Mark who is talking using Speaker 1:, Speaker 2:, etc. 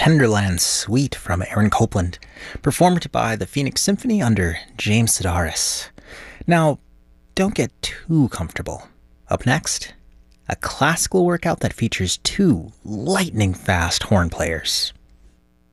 Speaker 1: Tenderland Suite from Aaron Copland, performed by the Phoenix Symphony under James Sedaris. Now, don't get too comfortable. Up next, a classical workout that features two lightning-fast horn players.